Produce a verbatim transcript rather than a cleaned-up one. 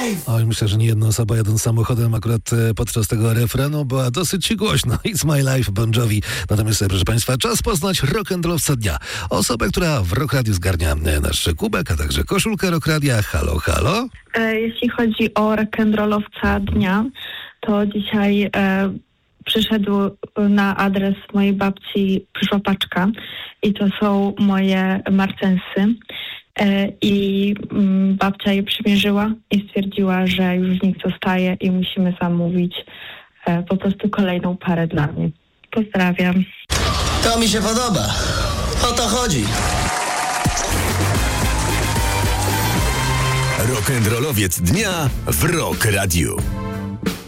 Oj, myślę, że nie jedna osoba jadąc samochodem akurat e, podczas tego refrenu była dosyć głośno. It's my life, Bon Jovi. Natomiast, proszę Państwa, czas poznać rock'n'rollowca dnia. Osobę, która w Rock Radiu zgarnia e, nasz kubek, a także koszulkę Rock Radia. Halo, halo. E, jeśli chodzi o rock'n'rollowca dnia, to dzisiaj e, przyszedł na adres mojej babci, przyszła paczka i to są moje marcensy. I babcia je przymierzyła i stwierdziła, że już w nich zostaje i musimy zamówić po prostu kolejną parę dla mnie. Pozdrawiam. To mi się podoba. O to chodzi. Rock'n'rollowiec dnia w Rock Radiu.